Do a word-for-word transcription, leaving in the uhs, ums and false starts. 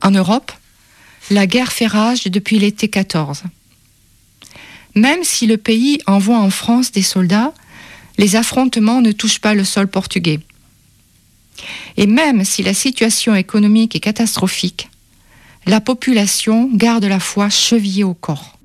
En Europe, la guerre fait rage depuis l'été quatorze. Même si le pays envoie en France des soldats, les affrontements ne touchent pas le sol portugais. Et même si la situation économique est catastrophique, la population garde la foi chevillée au corps.